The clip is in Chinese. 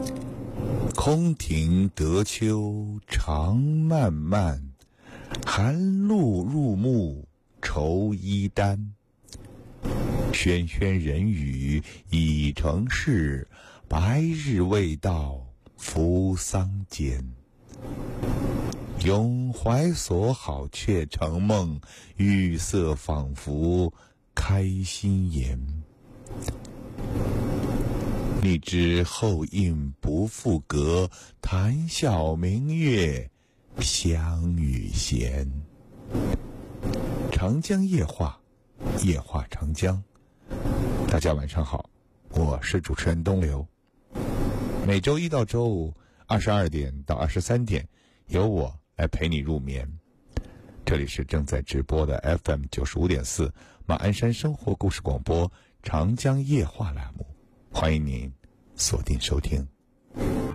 空庭得秋长漫漫，寒露入暮愁衣单。喧喧人语已成事，白日未到扶桑间。咏怀所好却成梦，玉色仿佛开心颜。荔枝后印不复隔，谈笑明月相与闲。长江夜话，夜话长江。大家晚上好，我是主持人东流。每周一到周五22点到23点，由我来陪你入眠。这里是正在直播的 FM 95.4马鞍山生活故事广播长江夜话栏目，欢迎您锁定收听。